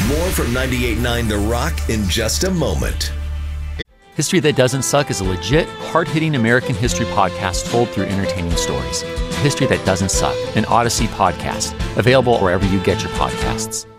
More from 98.9 The Rock in just a moment. History That Doesn't Suck is a legit, hard-hitting American history podcast told through entertaining stories. History That Doesn't Suck, an Odyssey podcast, available wherever you get your podcasts.